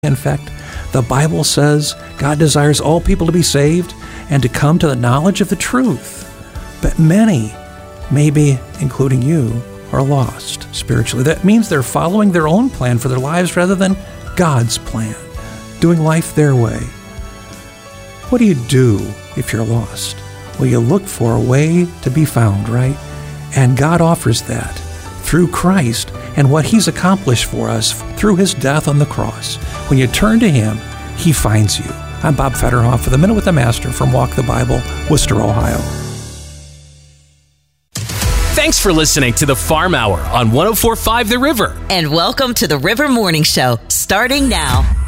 In fact, the Bible says God desires all people to be saved and to come to the knowledge of the truth. But many, maybe including you, are lost spiritually. That means they're following their own plan for their lives rather than God's plan, doing life their way. What do you do if you're lost? Well, you look for a way to be found, right? And God offers that through Christ and what He's accomplished for us through His death on the cross. When you turn to Him, He finds you. I'm Bob Fetterhoff with A Minute with the Master from Walk the Bible, Worcester, Ohio. Thanks for listening to the Farm Hour on 104.5 The River. And welcome to the River Morning Show, starting now.